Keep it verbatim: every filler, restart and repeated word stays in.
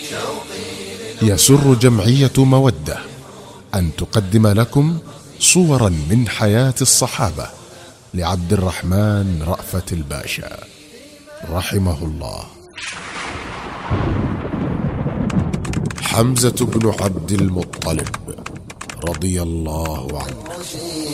يسر جمعية مودة أن تقدم لكم صورا من حياة الصحابة لعبد الرحمن رأفت الباشا رحمه الله. حمزة بن عبد المطلب رضي الله عنه.